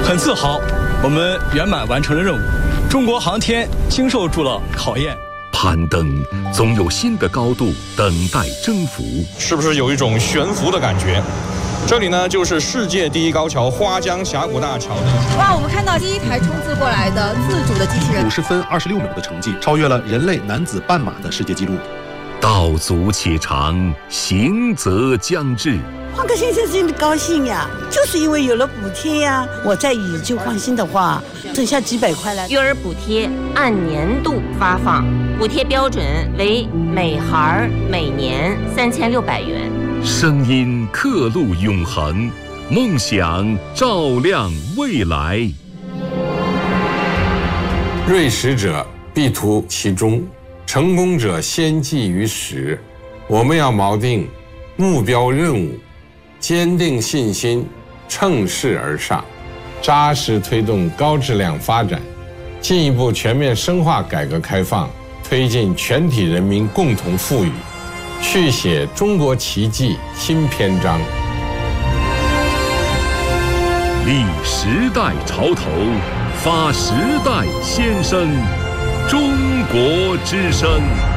很自豪，我们圆满完成了任务，中国航天经受住了考验。 攀登总有新的高度等待征服， 是不是有一种悬浮的感觉？这里呢，就是世界第一高桥花江峡谷大桥的。 哇，我们看到第一台冲刺过来的自主的机器人， 50分26秒的成绩，超越了人类男子半马的世界纪录。 道阻且长，行则将至。 换个先生真的高兴呀，就是因为有了补贴呀。我再以旧换新的话，剩下几百块了。 育儿补贴按年度发放，补贴标准为每孩每年3600元。 声音刻录永恒，梦想照亮未来。 锐实者必图其中，成功者先记于始。我们要锚定目标任务，坚定信心，乘势而上，扎实推动高质量发展，进一步全面深化改革开放，推进全体人民共同富裕，续写中国奇迹新篇章。 立时代潮头，发时代先声，中国之声。